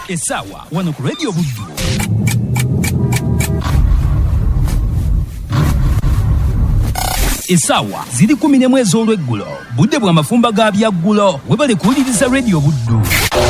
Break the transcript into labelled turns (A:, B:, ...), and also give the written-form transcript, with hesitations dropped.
A: Essaawa wano ku Radio Buddu. Essaawa ziri 11 ez'olweggulo. Budde bwa mafumba ga byaggulo. Webale kuwuliriza Radio Buddu.